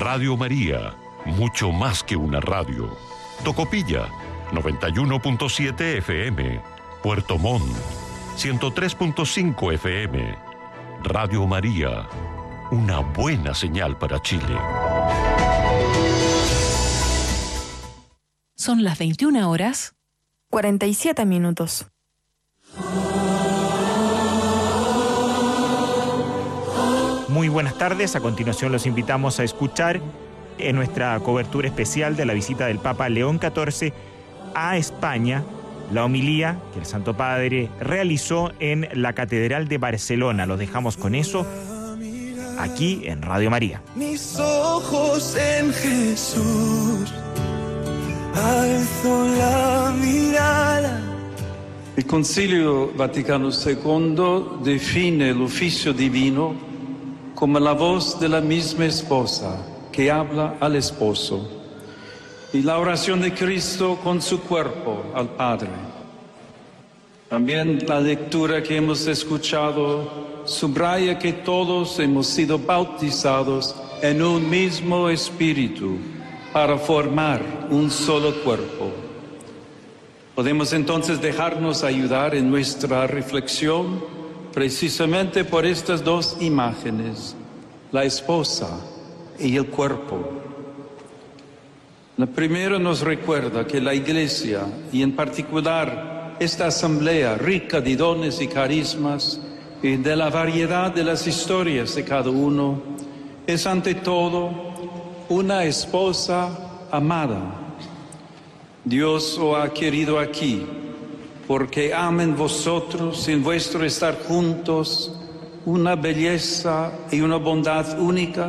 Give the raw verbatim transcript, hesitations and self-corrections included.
Radio María, mucho más que una radio. Tocopilla, noventa y uno punto siete F M. Puerto Montt, ciento tres punto cinco F M. Radio María, una buena señal para Chile. Son las veintiuna horas, cuarenta y siete minutos. Muy buenas tardes. A continuación los invitamos a escuchar en nuestra cobertura especial de la visita del Papa León catorce a España la homilía que el Santo Padre realizó en la Catedral de Barcelona. Los dejamos con eso aquí en Radio María. Mis ojos en Jesús, alzo la mirada. Il Concilio Vaticano secondo define l'ufficio divino como la voz de la misma esposa que habla al esposo, y la oración de Cristo con su cuerpo al Padre. También la lectura que hemos escuchado subraya que todos hemos sido bautizados en un mismo espíritu para formar un solo cuerpo. Podemos entonces dejarnos ayudar en nuestra reflexión precisamente por estas dos imágenes, la esposa y el cuerpo. La primera nos recuerda que la Iglesia, y en particular esta asamblea rica de dones y carismas, y de la variedad de las historias de cada uno, es ante todo una esposa amada. Dios os ha querido aquí, porque amen vosotros en vuestro estar juntos una belleza y una bondad única